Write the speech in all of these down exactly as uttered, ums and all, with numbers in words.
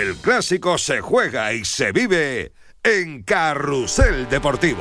El clásico se juega y se vive en Carrusel Deportivo.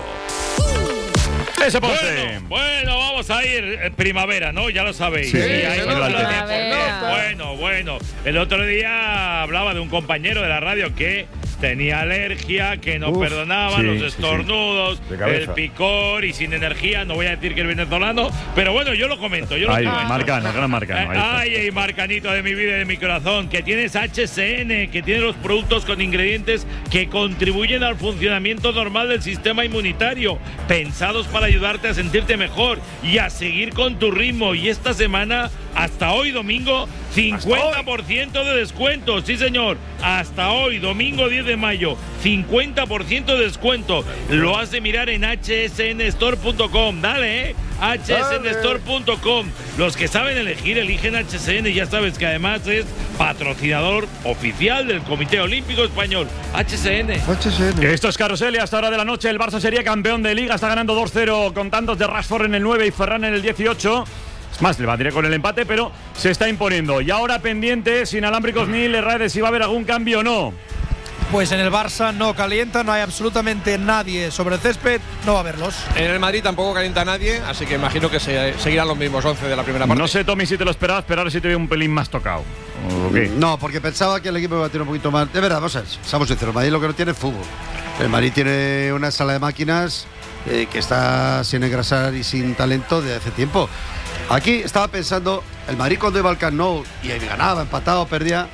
Ese bueno, bueno, vamos a ir eh, primavera, ¿no? Ya lo sabéis. Sí, sí, ahí sí, bueno, primavera. bueno, bueno. El otro día hablaba de un compañero de la radio que tenía alergia, que no Uf, perdonaba sí, los sí, estornudos, sí. De el picor y sin energía. No voy a decir que el venezolano, pero bueno, yo lo comento. Yo lo Ahí, comento. Marcano, gran Marcano. Ahí está. Ay, ay, Marcanito de mi vida y de mi corazón, que tienes H C N, que tiene los productos con ingredientes que contribuyen al funcionamiento normal del sistema inmunitario, pensados para ayudarte a sentirte mejor y a seguir con tu ritmo. Y esta semana, hasta hoy domingo, cincuenta por ciento de descuento. Sí, señor, hasta hoy, domingo diez de mayo, cincuenta por ciento de descuento. Lo has de mirar en H S N store punto com. Dale, eh. H S N store punto com. Los que saben elegir, eligen H S N. Ya sabes que además es patrocinador oficial del Comité Olímpico Español. H S N. H S N. Esto es Carrusel y hasta hora de la noche el Barça sería campeón de Liga. Está ganando dos cero con tantos de Rashford en el nueve y Ferran en el dieciocho. Es más, le batiré con el empate, pero se está imponiendo. Y ahora pendiente, sin alámbricos ni Lerra, de si va a haber algún cambio o no. Pues en el Barça no calienta, no hay absolutamente nadie sobre el césped, no va a haberlos. En el Madrid tampoco calienta nadie, así que imagino que se, seguirán los mismos once de la primera parte. No sé, Tommy, si te lo esperabas, pero ahora sí te veo un pelín más tocado. Okay. No, porque pensaba que el equipo iba a tener un poquito más. De verdad, vamos a ver, seamos sinceros, el Madrid lo que no tiene es fútbol. El Madrid tiene una sala de máquinas eh, que está sin engrasar y sin talento de hace tiempo. Aquí estaba pensando, el Madrid cuando iba al Camp Nou y ganaba, empatado, perdía,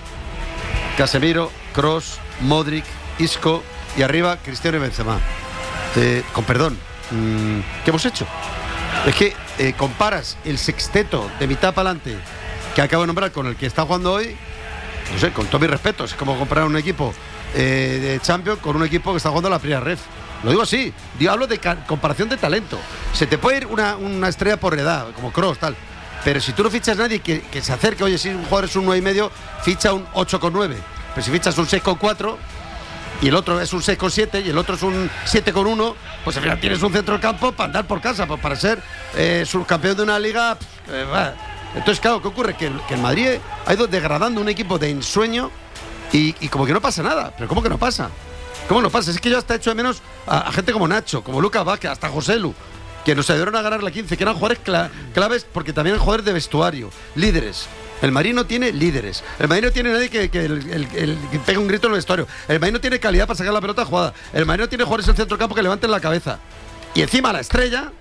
Casemiro, Kroos, Modric, Isco y arriba Cristiano y Benzema. Eh, con perdón, mmm, ¿qué hemos hecho? Es que eh, comparas el sexteto de mitad para adelante que acabo de nombrar con el que está jugando hoy, no sé, con todo mi respeto, es como comparar un equipo eh, de Champions con un equipo que está jugando la primera ref. Lo digo así, yo hablo de comparación de talento. Se te puede ir una, una estrella por edad, como Kroos, tal. Pero si tú no fichas a nadie que, que se acerque, oye, si un jugador es un nueve y medio, ficha un ocho coma nueve. Pero si fichas un seis coma cuatro y el otro es un seis coma siete y el otro es un siete coma uno, pues al final tienes un centro del campo para andar por casa, pues para ser eh, subcampeón de una liga. Eh, bah. Entonces, claro, ¿qué ocurre? Que, que el Madrid ha ido degradando un equipo de ensueño y, y como que no pasa nada. ¿Pero cómo que no pasa? ¿Cómo no pasa? Es que yo hasta he hecho de menos a, a gente como Nacho, como Lucas Vázquez, hasta José Lu, que nos ayudaron a ganar la quince, que eran jugadores cla claves porque también eran jugadores de vestuario, líderes. El Madrid no tiene líderes. El Madrid no tiene nadie que, que, el, el, el, que pegue un grito en el vestuario. El Madrid no tiene calidad para sacar la pelota jugada. El Madrid no tiene jugadores en el centro del campo que levanten la cabeza. Y encima la estrella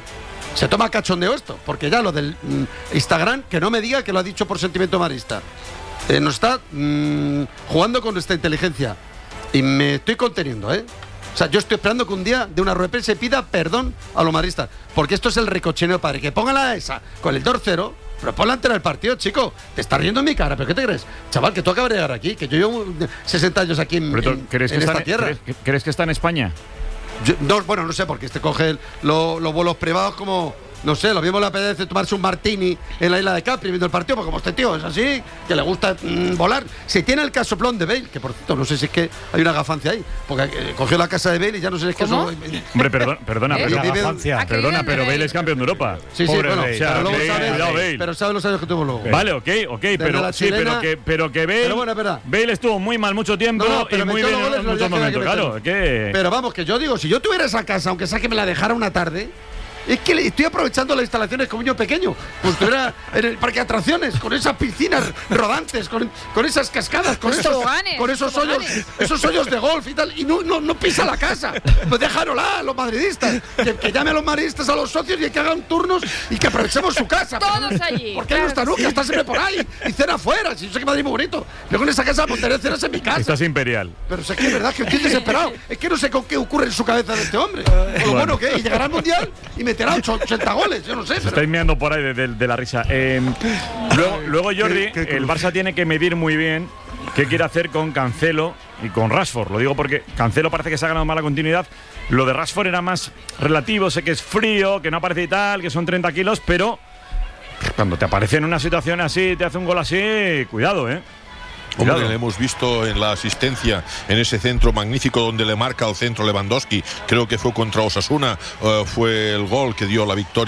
se toma cachondeo esto, porque ya lo del mm, Instagram, que no me diga que lo ha dicho por sentimiento marista. Eh, nos está mm, jugando con nuestra inteligencia. Y me estoy conteniendo, ¿eh? O sea, yo estoy esperando que un día de una rueda de prensa se pida perdón a los madridistas. Porque esto es el ricochineo, padre. Que pongan la esa con el dos cero, pero ponla ante el partido, chico. Te estás riendo en mi cara, ¿pero qué te crees? Chaval, que tú acabas de llegar aquí, que yo llevo sesenta años aquí en, en, ¿crees en que esta está, tierra. ¿crees, ¿Crees que está en España? Yo, no, bueno, no sé, porque este coge el, lo, los vuelos privados como... No sé, lo mismo le apetece tomarse un martini en la isla de Capri viendo el partido, porque como este tío es así, que le gusta mmm, volar. Si tiene el casoplón de Bale, que por cierto, no sé si es que hay una gafancia ahí, porque eh, cogió la casa de Bale y ya no sé si es que ¿Cómo? eso... Hombre, perdón, perdona, ¿Eh? pero, Vive, perdona, pero Bale es campeón de Europa. Sí, sí, Pobre bueno, Bale. O sea, pero luego Bale, sabe, cuidado, Bale. pero sabe los años que tuvo luego. Vale, ok, ok, pero la sí, chilena, pero que, pero que Bale, pero bueno, es verdad. Bale estuvo muy mal mucho tiempo No, no, pero y muy metió bien los en goles los muchos días que había momentos, que claro. meter. Que... Pero vamos, que yo digo, si yo tuviera esa casa, aunque sea que me la dejara una tarde, es que le estoy aprovechando las instalaciones como un niño pequeño. Pues estuviera en el parque de atracciones, con esas piscinas rodantes, con, con esas cascadas, con Los esos, toboganes, con esos hoyos, toboganes. esos hoyos de golf y tal. Y no, no, no pisa la casa. Pues déjanosla a los madridistas. Que, que llame a los madridistas a los socios y que hagan turnos y que aprovechemos su casa. Todos Pero, allí, ¿por qué claro no está que nunca? sí. Está siempre por ahí. Y cena afuera. Si yo sé que Madrid es muy bonito. Yo con esa casa montaré cenas en mi casa. Estás imperial. Pero es que es verdad que estoy desesperado. Es que no sé con qué ocurre en su cabeza de este hombre. Con lo bueno, bueno que es. Y llegará al Mundial y meterá ochenta goles. Yo no sé. Se Pero... estáis meando por ahí de, de, de la risa. Eh, luego, luego, Jordi, qué- qué el cruz. Barça tiene que medir muy bien qué quiere hacer con Cancelo y con Rashford. Lo digo porque Cancelo parece que se ha ganado mala continuidad. Lo de Rashford era más relativo. Sé que es frío, que no aparece y tal, que son treinta kilos, pero cuando te aparece en una situación así, te hace un gol así, cuidado, ¿eh? Hombre, Cuidado. le hemos visto en la asistencia en ese centro magnífico donde le marca el centro Lewandowski. Creo que fue contra Osasuna, uh, fue el gol que dio la victoria.